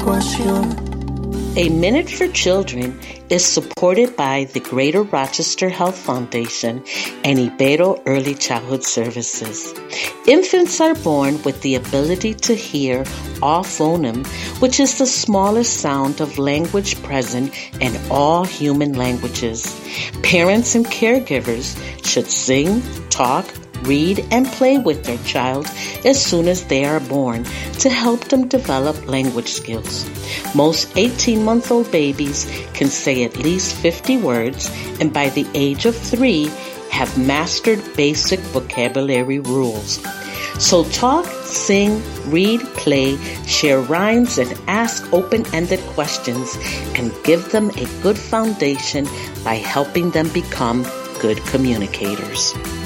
ecuación. A Minute for Children is supported by the Greater Rochester Health Foundation and Ibero Early Childhood Services. Infants are born with the ability to hear all phoneme, which is the smallest sound of language present in all human languages. Parents and caregivers should sing, talk, read, and play with their child as soon as they are born to help them develop language skills. Most 18-month-old babies can say at least 50 words, and by the age of 3 have mastered basic vocabulary rules. So talk, sing, read, play, share rhymes, and ask open-ended questions, and give them a good foundation by helping them become good communicators.